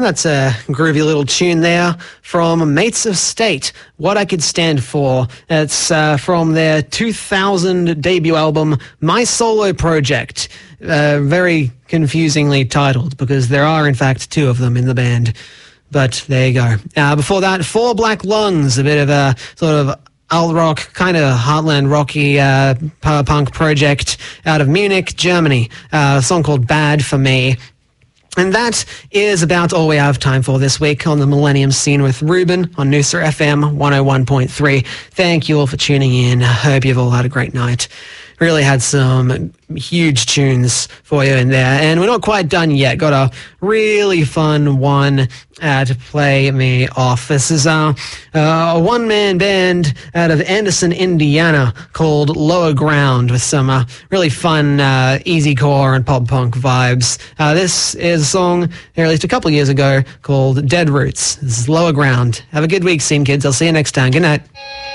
That's a groovy little tune there from Mates of State, What I Could Stand For. It's from their 2000 debut album, My Solo Project. Very confusingly titled because there are, in fact, two of them in the band. But there you go. Before that, Four Black Lungs, a bit of a sort of alt-rock, kind of heartland rocky power punk project out of Munich, Germany. A song called Bad for Me. And that is about all we have time for this week on the Millennium Scene with Ruben on Noosa FM 101.3. Thank you all for tuning in. I hope you've all had a great night. Really had some huge tunes for you in there. And we're not quite done yet. Got a really fun one to play me off. This is a one-man band out of Anderson, Indiana called Lower Ground with some really fun easy core and pop punk vibes. This is a song they released a couple years ago called Dead Roots. This is Lower Ground. Have a good week, Scene Kids. I'll see you next time. Good night.